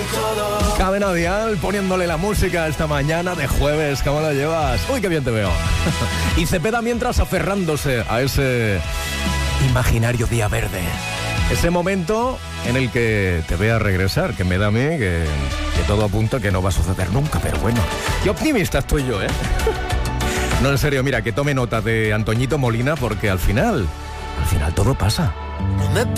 Cadena Dial poniéndole la música esta mañana de jueves. ¿Cómo la llevas? Uy, qué bien te veo. Y Cepeda mientras aferrándose a ese imaginario día verde. Ese momento en el que te vea regresar, que me da a mí que todo apunta que no va a suceder nunca, pero bueno. Qué optimista estoy yo, ¿eh? No, en serio, mira, que tome nota de Antoñito Molina porque al final todo pasa.